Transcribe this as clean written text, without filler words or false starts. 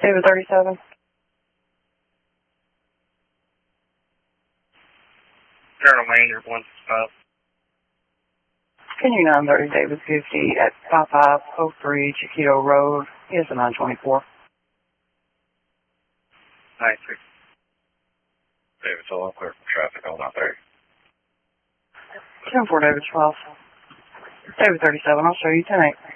David 37. Colonel Maynard 165. Continue 930 David 50 at 5503 Chiquito Road. He has a 924. 93. David's all clear from traffic on 930. 10-4 David 12. David 37, I'll show you 10-8.